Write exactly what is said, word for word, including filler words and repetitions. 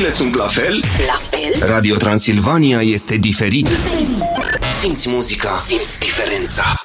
Emoțiile sunt la fel? La fel? Radio Transilvania este diferit. Diferit. Simți muzica, simți diferența.